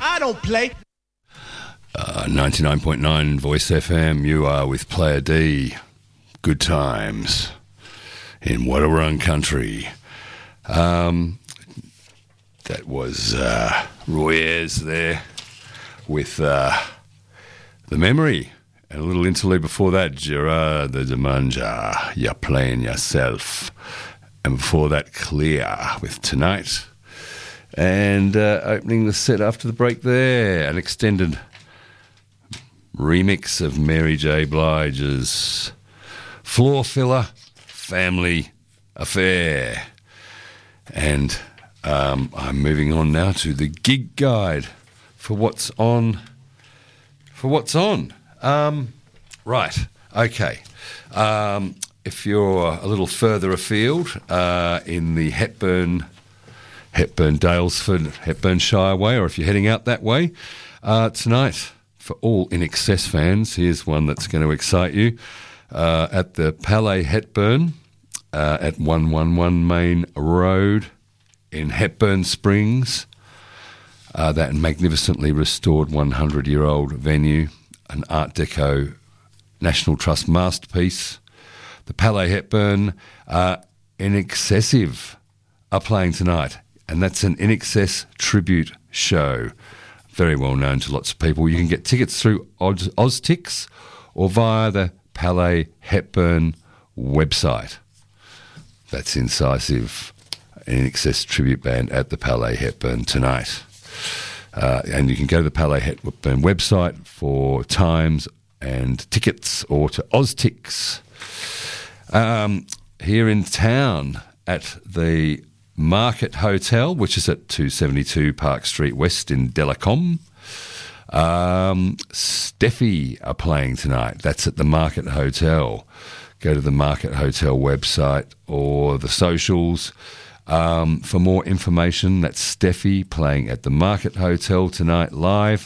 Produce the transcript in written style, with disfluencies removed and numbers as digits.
I don't play. 99.9 Voice FM, you are with Player D. Good times in Wadawurrung country. That was Roy Ayers there with The Memory. And a little interlude before that, Gerard the Demanja, You're Playing Yourself. And before that, Clear with Tonight. And opening the set after the break there, an extended remix of Mary J. Blige's Floor Filler, Family Affair. And I'm moving on now to the gig guide for what's on. Right, okay. If you're a little further afield in the Hepburn, Daylesford, Hepburnshire way, or if you're heading out that way, tonight, for all In Excess fans, here's one that's going to excite you. At the Palais Hepburn at 111 Main Road in Hepburn Springs, that magnificently restored 100-year-old venue, an Art Deco National Trust masterpiece. The Palais Hepburn, In Excessive are playing tonight, and that's an In Excess tribute show. Very well known to lots of people. You can get tickets through Oztix or via the Palais Hepburn website. That's Incisive, In Excess tribute band at the Palais Hepburn tonight. And you can go to the Palais Hepburn website for times and tickets, or to Oztix. Here in town at the Market Hotel, which is at 272 Park Street West in Delacombe. Steffi are playing tonight. That's at the Market Hotel. Go to the Market Hotel website or the socials for more information. That's Steffi playing at the Market Hotel tonight live.